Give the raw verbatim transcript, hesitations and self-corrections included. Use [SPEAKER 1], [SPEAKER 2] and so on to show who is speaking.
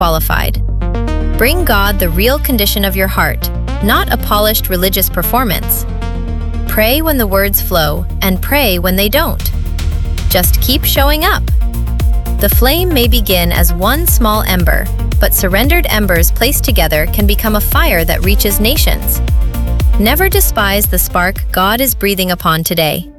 [SPEAKER 1] qualified. Bring God the real condition of your heart, not a polished religious performance. Pray when the words flow, and pray when they don't. Just keep showing up. The flame may begin as one small ember, but surrendered embers placed together can become a fire that reaches nations. Never despise the spark God is breathing upon today.